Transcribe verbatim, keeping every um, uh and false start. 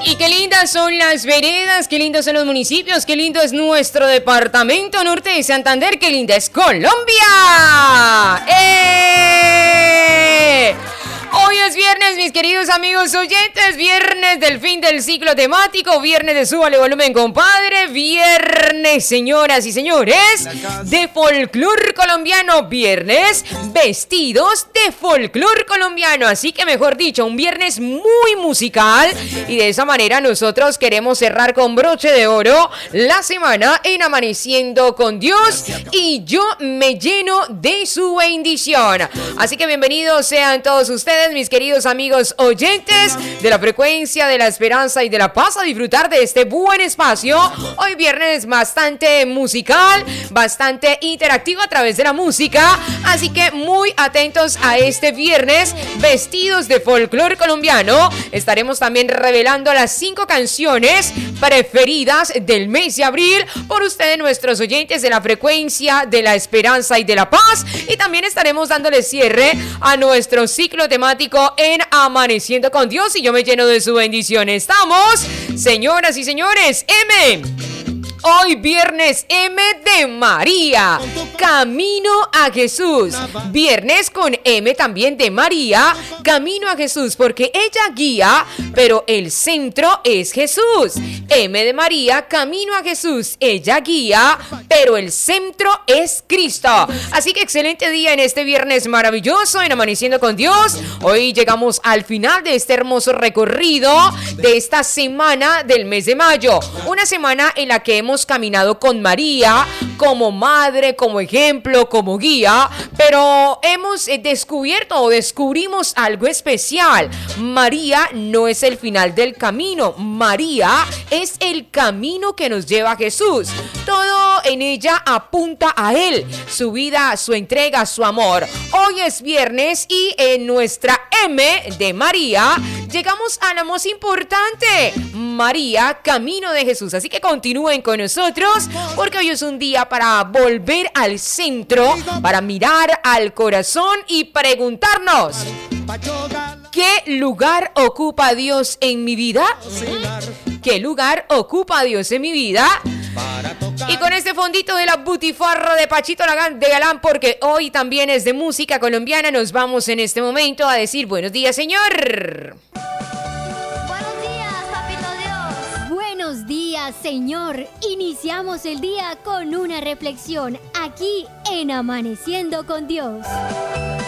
Y qué lindas son las veredas, qué lindos son los municipios, qué lindo es nuestro departamento norte de Santander, qué linda es Colombia. ¡Eh! Hoy es viernes, mis queridos amigos oyentes, viernes del fin del ciclo temático, viernes de Súbale Volumen, compadre, viernes, señoras y señores, de folclor colombiano, viernes vestidos de folclor colombiano, así que mejor dicho, un viernes muy musical y de esa manera nosotros queremos cerrar con broche de oro la semana en Amaneciendo con Dios y yo me lleno de su bendición, así que bienvenidos sean todos ustedes, mis queridos amigos oyentes de la frecuencia de la esperanza y de la paz, a disfrutar de este buen espacio. Hoy viernes bastante musical, bastante interactivo a través de la música, así que muy atentos a este viernes vestidos de folclor colombiano. Estaremos también revelando las cinco canciones preferidas del mes de abril por ustedes, nuestros oyentes de la frecuencia de la esperanza y de la paz, y también estaremos dándole cierre a nuestro ciclo temático en Amaneciendo con Dios y yo me lleno de su bendición. Estamos, señoras y señores, M. Hoy viernes M de María, Camino a Jesús. Viernes con M también de María, Camino a Jesús, porque ella guía, pero el centro es Jesús. M de María, Camino a Jesús. Ella guía, pero el centro es Cristo. Así que excelente día en este viernes maravilloso en Amaneciendo con Dios. Hoy llegamos al final de este hermoso recorrido de esta semana del mes de mayo. Una semana en la que hemos caminado con María como madre, como ejemplo, como guía, pero hemos descubierto o descubrimos algo especial. María no es el final del camino, María es el camino que nos lleva a Jesús. Todo en ella apunta a Él, su vida, su entrega, su amor. Hoy es viernes y en nuestra M de María llegamos a la más importante, María, Camino de Jesús. Así que continúen con nosotros porque hoy es un día para volver al centro, para mirar al corazón y preguntarnos: ¿qué lugar ocupa Dios en mi vida? ¿Qué lugar ocupa Dios en mi vida? Y con este fondito de la butifarra de Pachito de Galán, porque hoy también es de música colombiana, nos vamos en este momento a decir buenos días, señor. Buenos días, papito Dios. Buenos días, Señor. Iniciamos el día con una reflexión aquí en Amaneciendo con Dios.